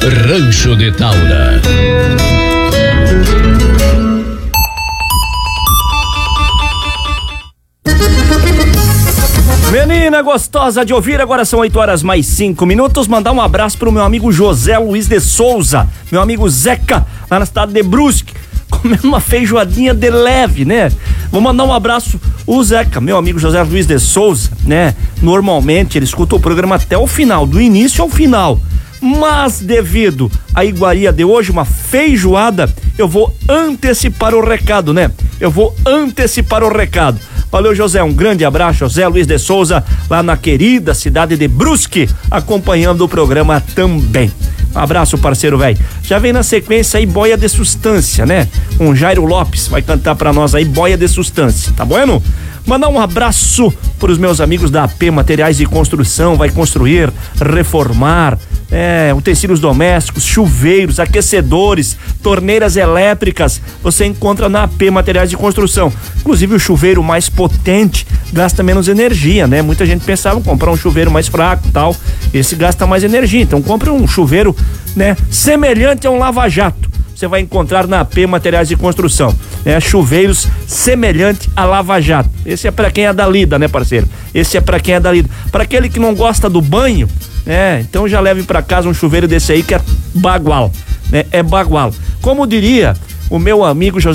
Rancho de Taura. Menina gostosa de ouvir, agora são 8h mais 5 minutos. Mandar um abraço pro meu amigo José Luiz de Souza, meu amigo Zeca, lá na cidade de Brusque, comendo uma feijoadinha de leve, né? Vou mandar um abraço, o Zeca, meu amigo José Luiz de Souza, né? Normalmente ele escuta o programa até o final, do início ao final. Mas devido à iguaria de hoje, uma feijoada, eu vou antecipar o recado, né? Valeu, José, um grande abraço, José Luiz de Souza, lá na querida cidade de Brusque, acompanhando o programa também. Um abraço, parceiro velho. Já vem na sequência aí Boia de Sustância, né? Com Jairo Lopes, vai cantar pra nós aí Boia de Sustância, tá bueno? Mandar um abraço pros meus amigos da AP Materiais de Construção, vai construir, reformar, utensílios domésticos, chuveiros, aquecedores, torneiras elétricas, você encontra na AP Materiais de Construção. Inclusive o chuveiro mais potente gasta menos energia, né? Muita gente pensava em comprar um chuveiro mais fraco e tal, esse gasta mais energia, então compre um chuveiro, né, semelhante a um lava-jato. Você vai encontrar na AP Materiais de Construção, né? Chuveiros semelhante a lava-jato. Esse é pra quem é da lida, né, parceiro? Pra aquele que não gosta do banho, então já leve pra casa um chuveiro desse aí que é bagual, né? É bagual. Como diria o meu amigo José